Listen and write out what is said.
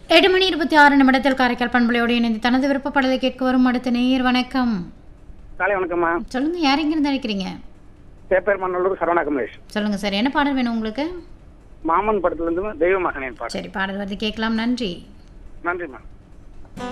7:26 காரைக்கால் பண்பலையோடு இணைந்து தனது விருப்பப்படலை கேட்க வரும் அடுத்த நேயர். வணக்கம். காலை வணக்கம்மா. சொல்லுங்க, யார் எங்கிருந்து அழைக்கிறீங்க? பேப்பர் மண்ணூர் சரவணா கமலேஷ். சொல்லுங்க சார், என்ன பாடல் வேணும் உங்களுக்கு? மாமன் படத்துல இருந்து தெய்வ மகனேன் பாட்டு. சரி, பாடல் வந்து கேட்கலாம். நன்றி. நன்றிம்மா.